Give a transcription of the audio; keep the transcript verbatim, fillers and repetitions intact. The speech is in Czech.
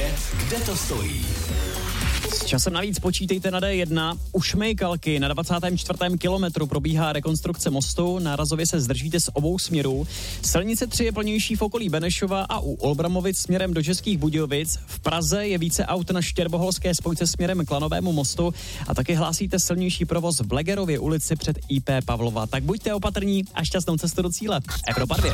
vědět, kde to stojí. S časem navíc počítejte na D jedna. U Šmejkalky na dvacátém čtvrtém kilometru probíhá rekonstrukce mostu, nárazově se zdržíte z obou směrů. Silnice tři je plnější v okolí Benešova a u Olbramovic směrem do Českých Budějovic. V Praze je více aut na Štěrboholské spojce směrem k Lanovému mostu a taky hlásíte silnější provoz v Blegerově ulici před I P Pavlova. Tak buďte opatrní a šťastnou cestu do cíle. Evropa dvě.